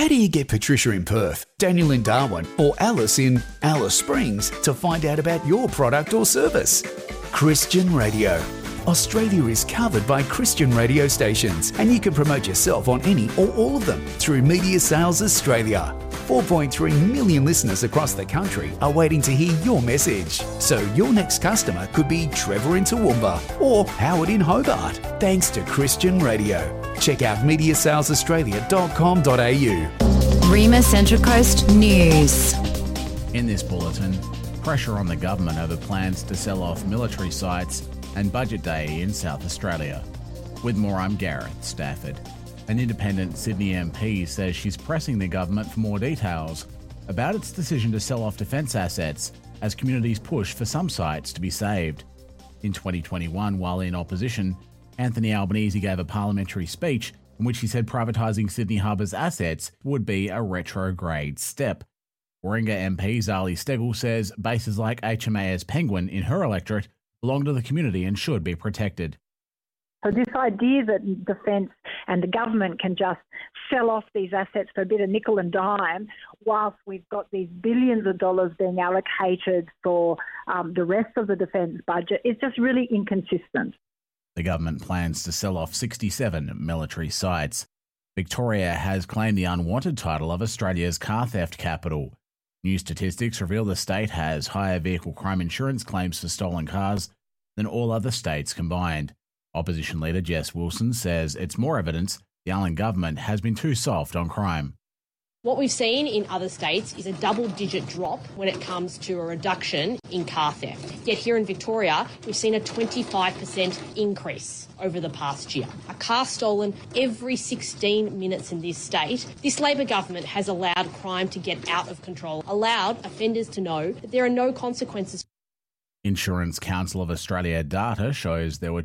How do you get Patricia in Perth, Daniel in Darwin, or Alice in Alice Springs to find out about your product or service? Christian Radio. Australia is covered by Christian radio stations, and you can promote yourself on any or all of them through Media Sales Australia. 4.3 million listeners across the country are waiting to hear your message. So your next customer could be Trevor in Toowoomba or Howard in Hobart, thanks to Christian Radio. Check out mediasalesaustralia.com.au. Rima Central Coast News. In this bulletin, pressure on the government over plans to sell off military sites and Budget Day in South Australia. With more, I'm Gareth Stafford. An independent Sydney MP says she's pressing the government for more details about its decision to sell off defence assets as communities push for some sites to be saved. In 2021, while in opposition, Anthony Albanese gave a parliamentary speech in which he said privatising Sydney Harbour's assets would be a retrograde step. Warringah MP Zali Steggall says bases like HMAS Penguin in her electorate belong to the community and should be protected. So this idea that Defence and the government can just sell off these assets for a bit of nickel and dime whilst we've got these billions of dollars being allocated for the rest of the defence budget is just really inconsistent. The government plans to sell off 67 military sites. Victoria has claimed the unwanted title of Australia's car theft capital. New statistics reveal the state has higher vehicle crime insurance claims for stolen cars than all other states combined. Opposition leader Jess Wilson says it's more evidence the Allen government has been too soft on crime. What we've seen in other states is a double-digit drop when it comes to a reduction in car theft. Yet here in Victoria, we've seen a 25% increase over the past year. A car stolen every 16 minutes in this state. This Labor government has allowed crime to get out of control, allowed offenders to know that there are no consequences. Insurance Council of Australia data shows there were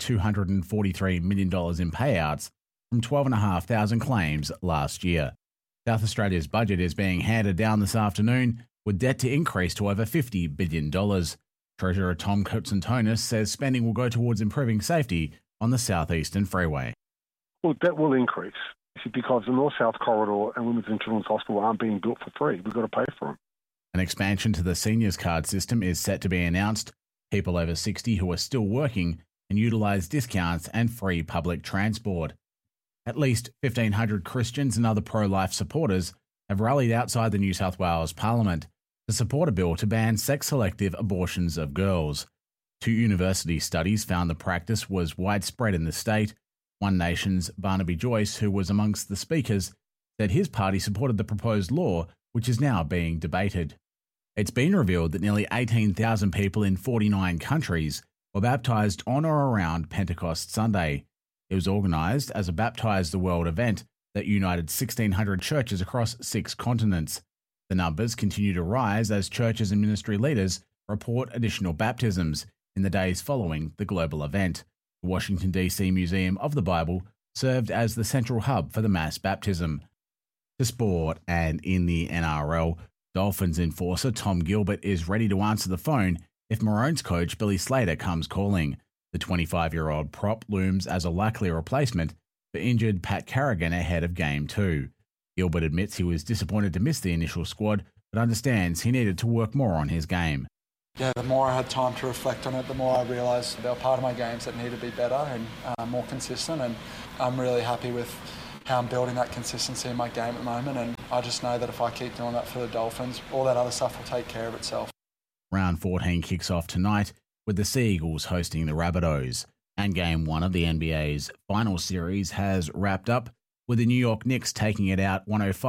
$243 million in payouts from 12,500 claims last year. South Australia's budget is being handed down this afternoon, with debt to increase to over $50 billion. Treasurer Tom Koutsantonis says spending will go towards improving safety on the southeastern freeway. Well, debt will increase because the North-South Corridor and Women's and Children's Hospital aren't being built for free. We've got to pay for them. An expansion to the seniors card system is set to be announced. People over 60 who are still working can utilise discounts and free public transport. At least 1,500 Christians and other pro-life supporters have rallied outside the New South Wales Parliament to support a bill to ban sex-selective abortions of girls. 2 university studies found the practice was widespread in the state. One Nation's Barnaby Joyce, who was amongst the speakers, said his party supported the proposed law, which is now being debated. It's been revealed that nearly 18,000 people in 49 countries were baptised on or around Pentecost Sunday. It was organised as a Baptise the World event that united 1,600 churches across 6 continents. The numbers continue to rise as churches and ministry leaders report additional baptisms in the days following the global event. The Washington, D.C. Museum of the Bible served as the central hub for the mass baptism. To sport, and in the NRL, Dolphins enforcer Tom Gilbert is ready to answer the phone if Maroons coach Billy Slater comes calling. The 25-year-old prop looms as a likely replacement for injured Pat Carrigan ahead of Game 2. Gilbert admits he was disappointed to miss the initial squad, but understands he needed to work more on his game. Yeah, the more I had time to reflect on it, the more I realised there were part of my games that needed to be better and more consistent, and I'm really happy with how I'm building that consistency in my game at the moment, and I just know that if I keep doing that for the Dolphins, all that other stuff will take care of itself. Round 14 kicks off tonight with the Sea Eagles hosting the Rabbitohs, and Game 1 of the NBA's final series has wrapped up with the New York Knicks taking it out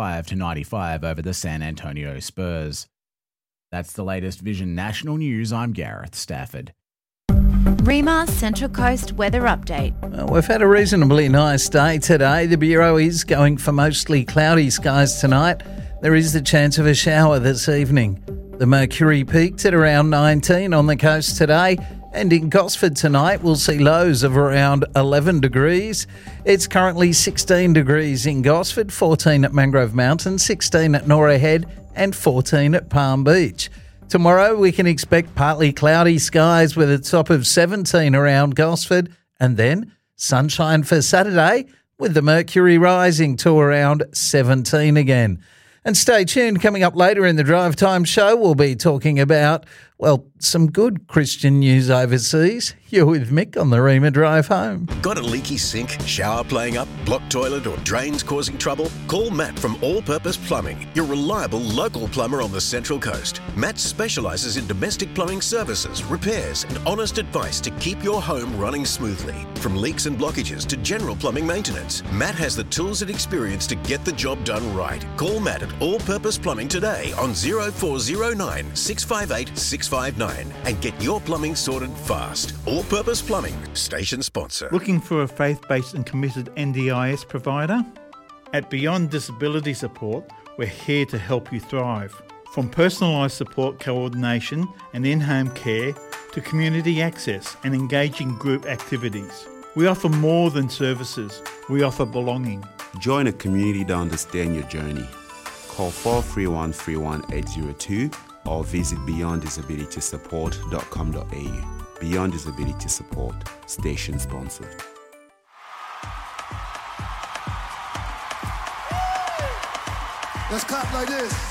105-95 over the San Antonio Spurs. That's the latest Vision National News. I'm Gareth Stafford. Rima Central Coast weather update. We've had a reasonably nice day today. The Bureau is going for mostly cloudy skies tonight. There is the chance of a shower this evening. The mercury peaked at around 19 on the coast today, and in Gosford tonight we'll see lows of around 11 degrees. It's currently 16 degrees in Gosford, 14 at Mangrove Mountain, 16 at Norah Head and 14 at Palm Beach. Tomorrow we can expect partly cloudy skies with a top of 17 around Gosford, and then sunshine for Saturday with the mercury rising to around 17 again. And stay tuned, coming up later in the Drive Time show, we'll be talking about, well, some good Christian news overseas. You're with Mick on the Rima Drive Home. Got a leaky sink, shower playing up, blocked toilet or drains causing trouble? Call Matt from All Purpose Plumbing, your reliable local plumber on the Central Coast. Matt specialises in domestic plumbing services, repairs and honest advice to keep your home running smoothly. From leaks and blockages to general plumbing maintenance, Matt has the tools and experience to get the job done right. Call Matt at All Purpose Plumbing today on 0409 658 659 and get your plumbing sorted fast. All Purpose Plumbing, station sponsor. Looking for a faith-based and committed NDIS provider? At Beyond Disability Support, we're here to help you thrive. From personalised support coordination and in-home care to community access and engaging group activities. We offer more than services, we offer belonging. Join a community to understand your journey. Call 431 31802 or visit beyonddisabilitysupport.com.au. Beyond Disability Support, station sponsored. Let's clap like this.